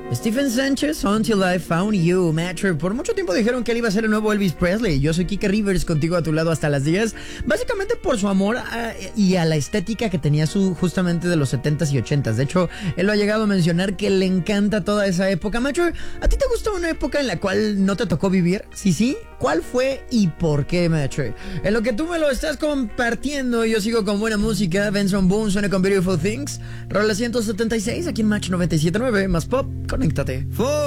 Stephen Sánchez, Until I Found You, Metro. Por mucho tiempo dijeron que él iba a ser el nuevo Elvis Presley. Yo soy Kike Rivers, contigo a tu lado hasta las 10. Básicamente por su amor y a la estética que tenía justamente de los 70s y 80s. De hecho, él lo ha llegado a mencionar que le encanta toda esa época. Metro, ¿a ti te gusta una época en la cual no te tocó vivir? Sí. ¿Cuál fue y por qué, Metro? En lo que tú me lo estás compartiendo, yo sigo con buena música. Benson Boone suena con Beautiful Things. Rola 176 aquí en Match 97.9. Más pop, conéctate.